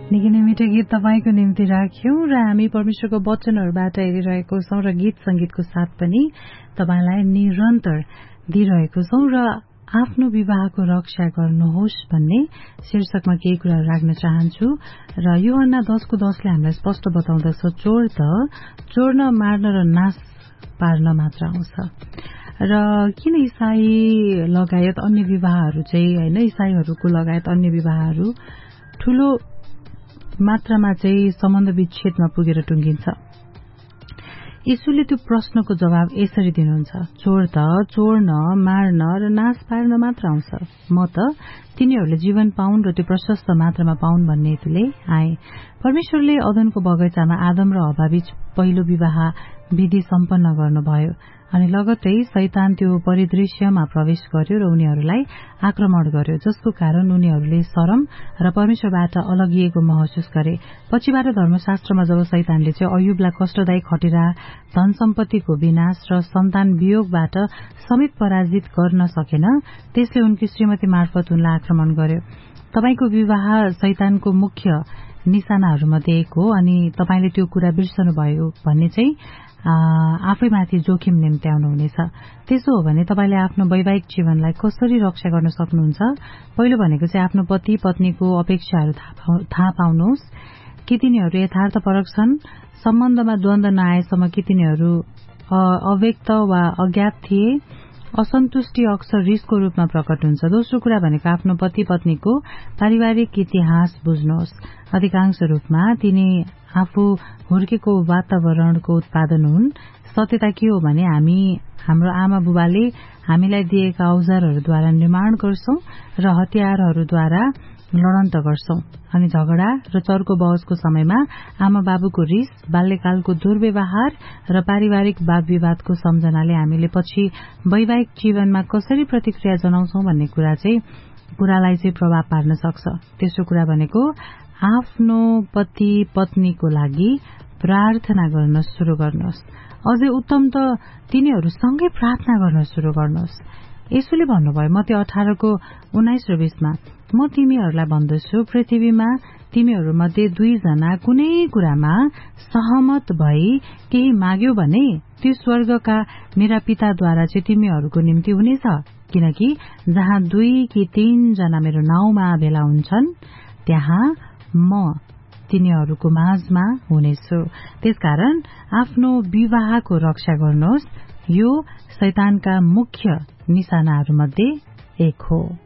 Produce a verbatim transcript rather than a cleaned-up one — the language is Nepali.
निकै नै मिठो गीत तपाईको निम्ति राख्यौं र हामी परमेश्वरको वचनहरूबाट हेरिरहेको छौं र गीत संगीतको साथ पनि तपाईलाई निरन्तर दिइरहेको छौं र आफ्नो विवाहको रक्षा गर्नुहोस् भन्ने शीर्षकमा केही कुराहरू राख्न चाहन्छु र यूहन्ना दस को दस ले हामीलाई स्पष्ट बताउँदछ, चोर त चोर्न, मार्न र नाश पार्न मात्र आउँछ। र किन इसाई लगायत अन्य विवाहहरू चाहिँ हैन इसाईहरूको लगायत अन्य विवाहहरू ठूलो मात्रामा चाहिँ सम्बन्ध विच्छेदमा पुगेर टुंगिन्छ? यीशुले त्यो प्रश्नको जवाब यसरी दिनुहुन्छ, चोर त चोर्न, मार्न र नाश पार्न मात्र आउँछ, म त तिनीहरूले जीवन पाउन् र त्यो प्रशस्त मात्रामा पाउन् भन्ने हेतुले आए। परमेश्वरले अदनको बगैँचामा आदम र हव्वा बीच पहिलो विवाह विधि सम्पन्न गर्नुभयो अनि लगत्तै शैतान त्यो परिदृश्यमा प्रवेश गर्यो र उनीहरूलाई आक्रमण गर्यो, जसको कारण उनीहरूले शरम र परमेश्वरबाट अलगिएको महसुस गरे। पछिबाट धर्मशास्त्रमा जब शैतानले चाहिँ अयुबलाई कष्टदायी खटिरा, धन सम्पत्तिको विनाश र सन्तान वियोगबाट समेत पराजित गर्न सकेन, त्यसले उनकी श्रीमती मार्फत उनलाई आक्रमण गर्यो। तपाईको विवाह शैतानको मुख्य निशानाहरूमध्ये एक हो अनि तपाईले त्यो कुरा बिर्सनुभयो भने चाहिँ आफैमाथि जोखिम निम्त्याउनु हुनेछ। त्यसो हो भने तपाईले आफ्नो वैवाहिक जीवनलाई कसरी रक्षा गर्न सक्नुहुन्छ? पहिलो भनेको चाहिँ आफ्नो पति पत्नीको अपेक्षाहरू थाहा पाउनुहोस्। कि तिनीहरू यथार्थपरक छन्? सम्बन्धमा द्वन्द्व नआएसम्म कि तिनीहरू अव्यक्त वा अज्ञात थिए? असन्तुष्टि अक्सर रिसको रूपमा प्रकट हुन्छ। दोस्रो कुरा भनेको आफ्नो पति पत्नीको पारिवारिक इतिहास बुझ्नुहोस्। अधिकांश रूपमा तिनी आफू हुर्केको वातावरणको उत्पादन हुन्। सत्यता के हो भने हामी हाम्रो आमा बुबाले हामीलाई दिएका औजारहरूद्वारा निर्माण गर्छौं र हतियारहरूद्वारा लडन्त गर्छौं अनि झगडा र चर्को बहसको समयमा आमा बाबुको रिस, बाल्यकालको दुर्व्यवहार र पारिवारिक वाद विवादको सम्झनाले हामीले पछि वैवाहिक जीवनमा कसरी प्रतिक्रिया जनाउँछौं भन्ने कुरा चाहिँ कुरालाई चाहिँ प्रभाव पार्न सक्छ। तेस्रो कुरा भनेको आफ्नो पति पत्नीको लागि प्रार्थना गर्न शुरू गर्नुहोस्। अझै उत्तम त तिनीहरू सँगै प्रार्थना गर्न शुरू गर्नुहोस्। येशूले भन्नुभयो मत्ती अठार को उन्नाइस र बीस मा, म तिमीहरूलाई भन्दछु पृथ्वीमा तिमीहरू मध्ये दुईजना कुनै कुरामा सहमत भई केही माग्यो भने त्यो स्वर्गका मेरा पिताद्वारा चाहिँ तिमीहरूको निम्ति हुनेछ। किनकि जहाँ दुई कि तीन जना मेरो नाउँमा भेला हुन्छन् त्यहाँ म तिनीहरूको माझमा हुनेछु। त्यसकारण आफ्नो विवाहको रक्षा गर्नुहोस्। यो शैतानका मुख्य निशानाहरूमध्ये एक हो।